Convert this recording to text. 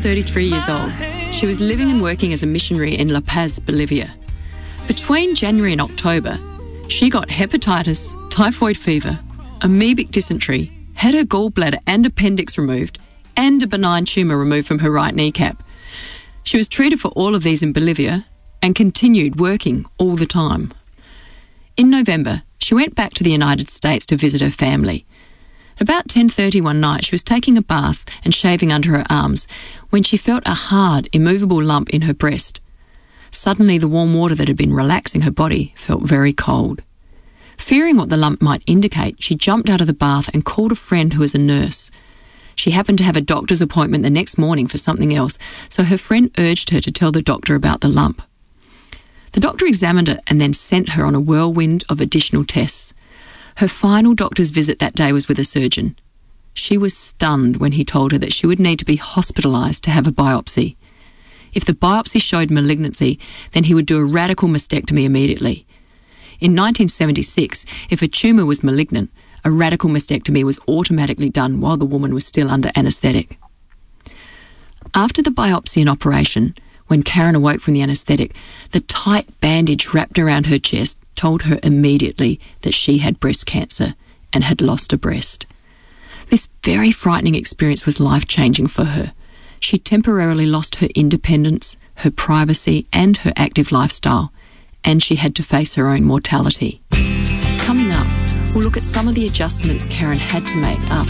33 years old. She was living and working as a missionary in La Paz, Bolivia. Between January and October, she got hepatitis, typhoid fever, amoebic dysentery, had her gallbladder and appendix removed, and a benign tumour removed from her right kneecap. She was treated for all of these in Bolivia and continued working all the time. In November, she went back to the United States to visit her family. About 10:30 one night, she was taking a bath and shaving under her arms when she felt a hard, immovable lump in her breast. Suddenly, the warm water that had been relaxing her body felt very cold. Fearing what the lump might indicate, she jumped out of the bath and called a friend who was a nurse. She happened to have a doctor's appointment the next morning for something else, so her friend urged her to tell the doctor about the lump. The doctor examined it and then sent her on a whirlwind of additional tests. Her final doctor's visit that day was with a surgeon. She was stunned when he told her that she would need to be hospitalised to have a biopsy. If the biopsy showed malignancy, then he would do a radical mastectomy immediately. In 1976, if a tumour was malignant, a radical mastectomy was automatically done while the woman was still under anaesthetic. After the biopsy and operation, when Karen awoke from the anaesthetic, the tight bandage wrapped around her chest told her immediately that she had breast cancer and had lost a breast. This very frightening experience was life-changing for her. She temporarily lost her independence, her privacy, and her active lifestyle, and she had to face her own mortality. Coming up, we'll look at some of the adjustments Karen had to make after